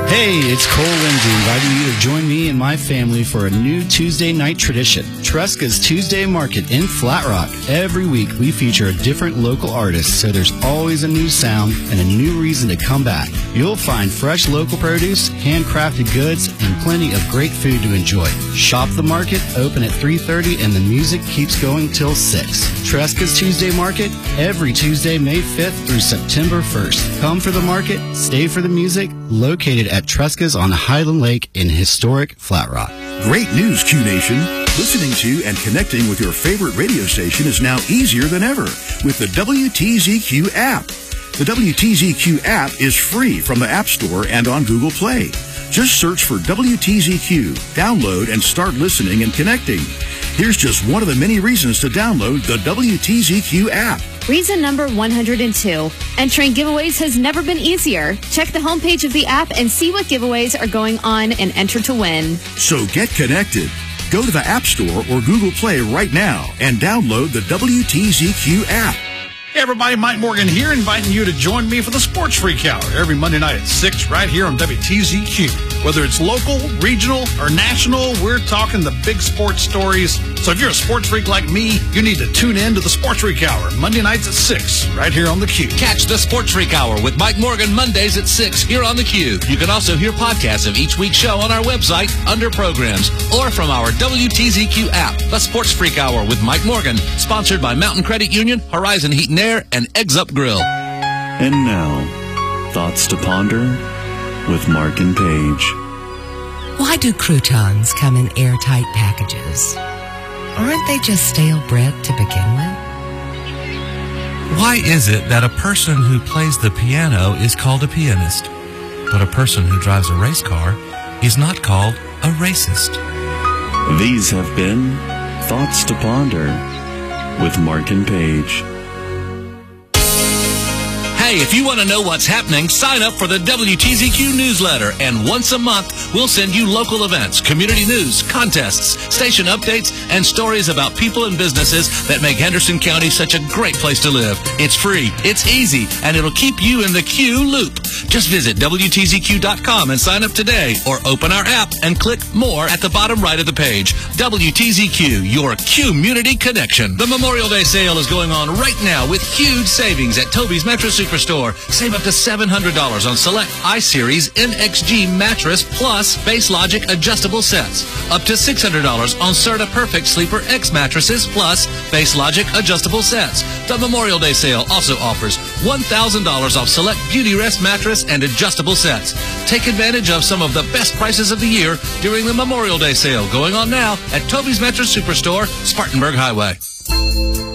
Hey, it's Cole Lindsay inviting you to join me and my family for a new Tuesday night tradition, Tresca's Tuesday Market in Flat Rock. Every week we feature a different local artist, so there's always a new sound and a new reason to come back. You'll find fresh local produce, handcrafted goods, and plenty of great food to enjoy. Shop the market, open at 3:30, and the music keeps going till 6. Tresca's Tuesday Market, every Tuesday, May 5th through September 1st. Come for the market, stay for the music, located at Tresca's on Highland Lake in historic Flat Rock. Great news, Q Nation. Listening to and connecting with your favorite radio station is now easier than ever with the WTZQ app. The WTZQ app is free from the App Store and on Google Play. Just search for WTZQ, download, and start listening and connecting. Here's just one of the many reasons to download the WTZQ app. Reason number 102. Entering giveaways has never been easier. Check the homepage of the app and see what giveaways are going on and enter to win. So get connected. Go to the App Store or Google Play right now and download the WTZQ app. Hey everybody, Mike Morgan here, inviting you to join me for the Sports Freak Hour every Monday night at 6 right here on WTZQ. Whether it's local, regional, or national, we're talking the big sports stories. So if you're a sports freak like me, you need to tune in to the Sports Freak Hour Monday nights at 6 right here on the Q. Catch the Sports Freak Hour with Mike Morgan Mondays at 6 here on the Q. You can also hear podcasts of each week's show on our website under programs or from our WTZQ app. The Sports Freak Hour with Mike Morgan, sponsored by Mountain Credit Union, Horizon Heat and Air, and Eggs Up Grill. And now, Thoughts to Ponder with Mark and Paige. Why do croutons come in airtight packages? Aren't they just stale bread to begin with? Why is it that a person who plays the piano is called a pianist, but a person who drives a race car is not called a racist? These have been Thoughts to Ponder with Mark and Paige. Hey, if you want to know what's happening, sign up for the WTZQ newsletter, and once a month, we'll send you local events, community news, contests, station updates, and stories about people and businesses that make Henderson County such a great place to live. It's free, it's easy, and it'll keep you in the Q loop. Just visit WTZQ.com and sign up today, or open our app and click More at the bottom right of the page. WTZQ, your community connection. The Memorial Day sale is going on right now with huge savings at Toby's Mattress Superstore. Save up to $700 on select iSeries NXG mattress plus Base Logic adjustable sets. Up to $600 on Serta Perfect Sleeper X mattresses plus Base Logic adjustable sets. The Memorial Day sale also offers $1,000 off select Beauty Rest mattress and adjustable sets. Take advantage of some of the best prices of the year during the Memorial Day sale going on now at Toby's Mattress Superstore, Spartanburg Highway.